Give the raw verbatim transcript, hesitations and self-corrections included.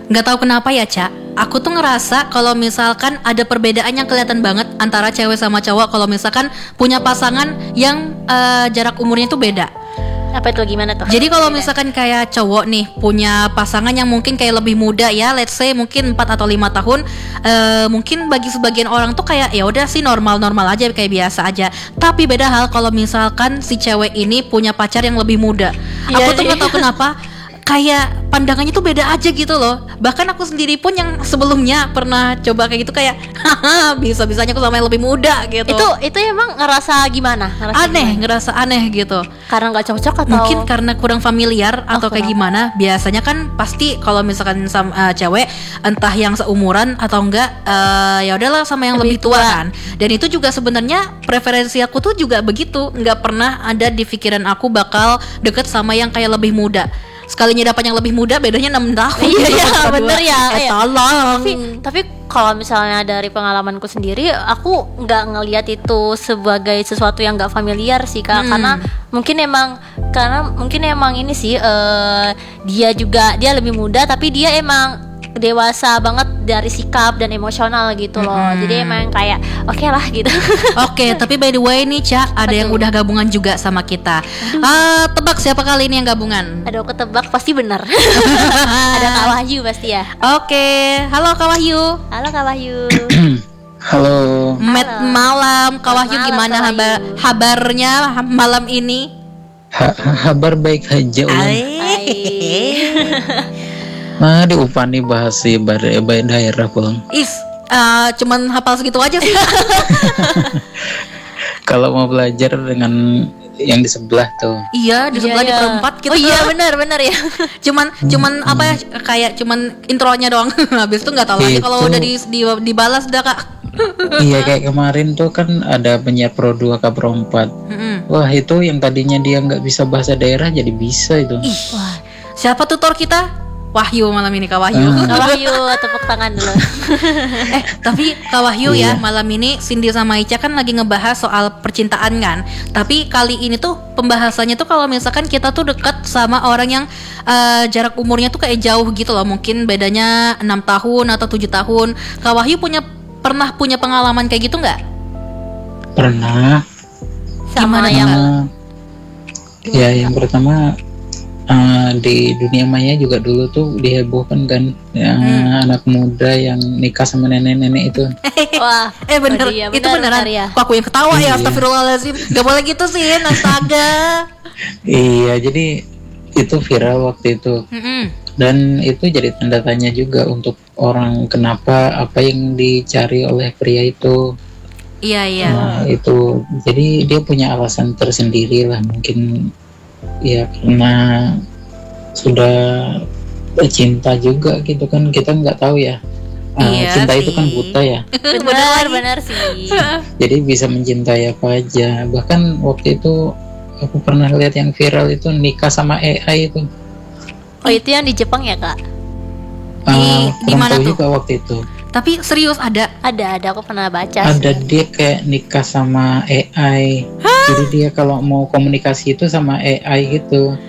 Nggak tahu kenapa ya, Ca. Aku tuh ngerasa kalau misalkan ada perbedaan yang kelihatan banget antara cewek sama cowok kalau misalkan punya pasangan yang uh, jarak umurnya itu beda. Apa itu gimana tuh? Jadi kalau misalkan kayak cowok nih punya pasangan yang mungkin kayak lebih muda ya, let's say mungkin empat atau lima tahun, uh, mungkin bagi sebagian orang tuh kayak ya udah sih normal-normal aja, kayak biasa aja. Tapi beda hal kalau misalkan si cewek ini punya pacar yang lebih muda. Iya Aku tuh sih. nggak tahu kenapa kayak pandangannya tuh beda aja gitu loh. Bahkan aku sendiri pun yang sebelumnya pernah coba kayak gitu kayak haha, bisa-bisanya aku sama yang lebih muda gitu. Itu itu emang ngerasa gimana? Ngerasa aneh, gimana? ngerasa aneh gitu. Karena nggak cocok atau Mungkin karena kurang familiar atau kayak kenapa? gimana. Biasanya kan pasti kalau misalkan sama uh, cewek entah yang seumuran atau enggak uh, ya udahlah sama yang lebih, Lebih tua tua. kan. Dan itu juga sebenarnya preferensi aku tuh juga begitu. Nggak pernah ada di pikiran aku bakal deket sama yang kayak lebih muda. Sekalinya dapat yang lebih muda bedanya enam tahun. Iya, iya, Berdua. bener ya. Eh, Iya. tolong. Tapi tapi kalau misalnya dari pengalamanku sendiri, aku nggak ngelihat itu sebagai sesuatu yang nggak familiar sih kak. Hmm. Karena mungkin emang karena mungkin emang ini sih eh, dia juga dia lebih muda, tapi dia emang dewasa banget dari sikap dan emosional gitu loh. Hmm. Jadi emang kayak oke lah gitu. Oke, tapi by the way nih Ca, ada yang tuh? udah gabungan juga sama kita. Ah, tebak siapa kali ini yang gabungan? Aduh, aku tebak pasti benar. Ada Kak Wahyu pasti ya. Oke, halo Kak Wahyu. Halo Kak Wahyu. Halo, Met malam, Kak Selamat Wahyu malam, gimana Kak habar Wahyu. habarnya ha- malam ini? ha- kabar baik aja ulang. Hai. Nah, diupani bahasa ibadah daerah pulang. Is, uh, cuman hafal segitu aja sih. Kalau mau belajar dengan yang di sebelah tuh. Iya, di sebelah di Iya, iya. perempat gitu. Oh iya benar benar ya. Cuman cuman apa ya kayak cuman intronya doang. Habis itu nggak tahu lagi kalau Itu- udah di, di dibalas dah Kak. Iya, kayak kemarin tuh kan ada penyiar Pro dua K Pro empat. Mm-mm. Wah, itu yang tadinya dia nggak bisa bahasa daerah jadi bisa itu. Ih, siapa tutor kita? Wahyu malam ini Kak Wahyu. Ah. Kak Wahyu tepuk tangan dulu. eh tapi Kak Wahyu ya Iya. malam ini Cindy sama Ica kan lagi ngebahas soal percintaan kan. Tapi kali ini tuh pembahasannya tuh kalau misalkan kita tuh dekat sama orang yang eh, jarak umurnya tuh kayak jauh gitu loh. Mungkin bedanya enam tahun atau tujuh tahun. Kak Wahyu punya pernah punya pengalaman kayak gitu nggak? Pernah. Sama Gimana, yang eh, ya, yang pertama eh, di dunia maya juga dulu tuh dihebohkan kan, ya, Hmm. anak muda yang nikah sama nenek-nenek itu. wah. Eh bener, Oh, iya, itu benar, beneran. benar ya. Kok aku yang ketawa ya, Iya. astagfirullahaladzim. Gak boleh gitu sih, astaga. Iya, jadi itu viral waktu itu. Mm-mm. Dan itu jadi tanda tanya juga untuk orang, kenapa apa yang dicari oleh pria itu. Iya iya. Nah, itu jadi dia punya alasan tersendiri lah, mungkin ya karena sudah cinta juga gitu kan, kita nggak tahu ya. Ah, Iya cinta itu kan sih. buta ya, Benar benar sih. jadi bisa mencintai apa aja. Bahkan waktu itu aku pernah lihat yang viral itu nikah sama A I itu. Oh itu yang di Jepang ya kak? Ah, Di- di kurang mana tahu tuh? juga waktu itu. Tapi serius ada. Ada ada aku pernah baca. Ada sih. dia kayak nikah sama A I. Jadi dia kalau mau komunikasi itu sama A I gitu.